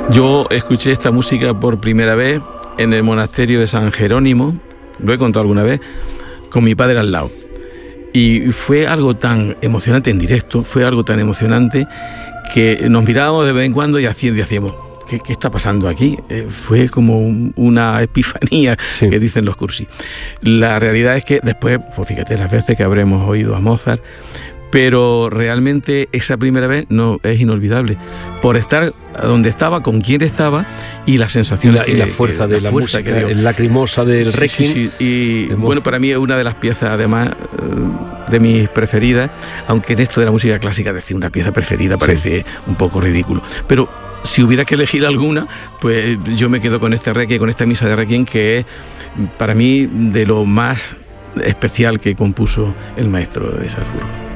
Yo escuché esta música por primera vez en el monasterio de San Jerónimo, lo he contado alguna vez, con mi padre al lado. Y fue algo tan emocionante en directo, fue algo tan emocionante que nos mirábamos de vez en cuando y decíamos, ¿qué está pasando aquí? Fue como una epifanía, sí, que dicen los cursis. La realidad es que después, pues fíjate las veces que habremos oído a Mozart, pero realmente esa primera vez no es inolvidable, por estar donde estaba, con quien estaba y la sensación y la fuerza de la música, que dio. El lacrimosa del Requiem. Sí. Y bueno, para mí es una de las piezas, además, de mis preferidas, aunque en esto de la música clásica decir una pieza preferida parece un poco ridículo, pero si hubiera que elegir alguna, pues yo me quedo con este Requiem, con esta misa de Requiem, que es para mí de lo más especial que compuso el maestro de Salzburgo.